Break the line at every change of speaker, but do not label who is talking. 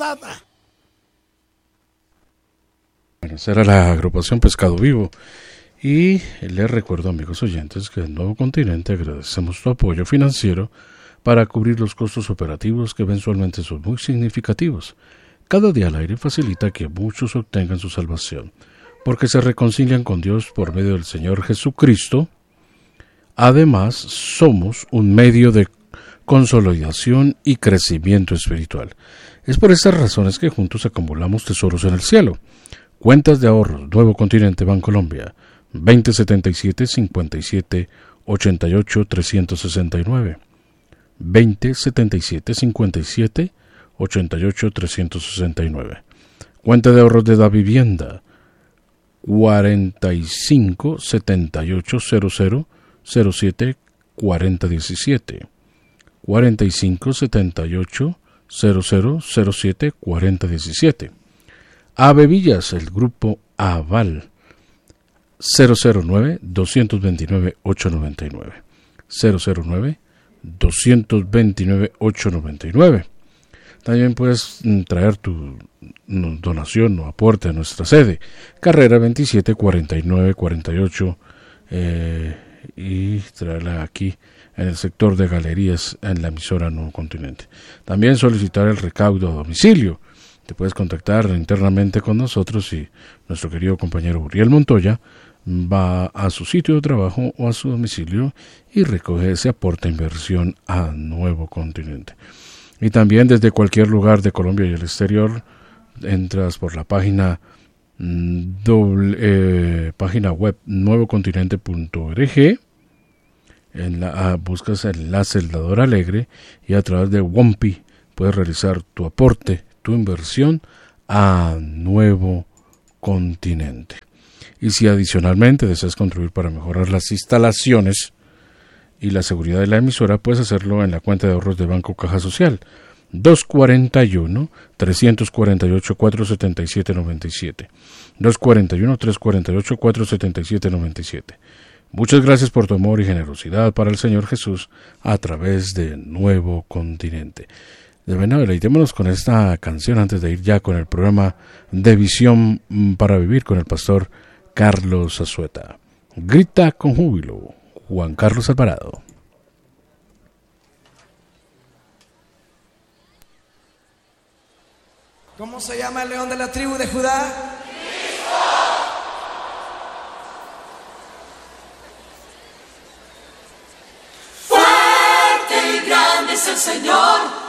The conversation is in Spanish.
nada.
Bueno, esa era la agrupación Pescado Vivo. Y les recuerdo, amigos oyentes, que en Nuevo Continente agradecemos su apoyo financiero para cubrir los costos operativos que mensualmente son muy significativos. Cada día al aire facilita que muchos obtengan su salvación, porque se reconcilian con Dios por medio del Señor Jesucristo. Además, somos un medio de consolidación y crecimiento espiritual. Es por estas razones que juntos acumulamos tesoros en el cielo. Cuentas de ahorros Nuevo Continente Bancolombia 2077 57 88 369 2077 57 88 369. Cuenta de ahorros de Da Vivienda 45 78 00 07 4017 45 78 00 07 4017. Villas, el grupo Aval 009 229 899 009 229 899. También puedes traer tu donación o aporte a nuestra sede, carrera 27 49 48, y traerla aquí en el sector de galerías en la emisora Nuevo Continente. También solicitar el recaudo a domicilio. Te puedes contactar internamente con nosotros y nuestro querido compañero Uriel Montoya va a su sitio de trabajo o a su domicilio y recoge ese aporte in-versión a Nuevo Continente. Y también desde cualquier lugar de Colombia y el exterior, entras por la página web nuevocontinente.org, buscas el enlace El Dador Alegre y a través de Wompi puedes realizar tu aporte, tu inversión a Nuevo Continente. Y si adicionalmente deseas contribuir para mejorar las instalaciones y la seguridad de la emisora, puedes hacerlo en la cuenta de ahorros de Banco Caja Social 241-348-477-97 241-348-477-97. Muchas gracias por tu amor y generosidad para el Señor Jesús a través de Nuevo Continente. De verdad, deleitémonos con esta canción antes de ir ya con el programa de Visión para Vivir con el pastor Carlos Azueta. Grita con júbilo, Juan Carlos Alvarado.
¿Cómo se llama el león de la tribu de Judá? ¡Cristo! Fuerte y grande es el Señor.